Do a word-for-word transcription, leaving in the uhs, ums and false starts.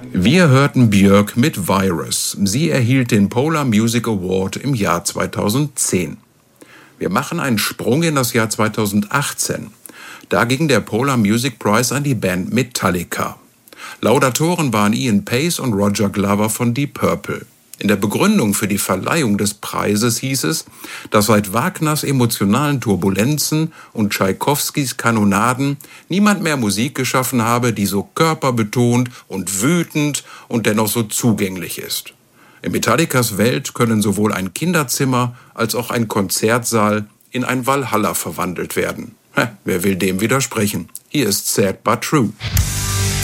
Wir hörten Björk mit Virus. Sie erhielt den Polar Music Award im Jahr zweitausendzehn. Wir machen einen Sprung in das Jahr zweitausendachtzehn. Da ging der Polar Music Prize an die Band Metallica. Laudatoren waren Ian Paice und Roger Glover von Deep Purple. In der Begründung für die Verleihung des Preises hieß es, dass seit Wagners emotionalen Turbulenzen und Tschaikowskis Kanonaden niemand mehr Musik geschaffen habe, die so körperbetont und wütend und dennoch so zugänglich ist. In Metallicas Welt können sowohl ein Kinderzimmer als auch ein Konzertsaal in ein Valhalla verwandelt werden. Wer will dem widersprechen? Hier ist Sad But True.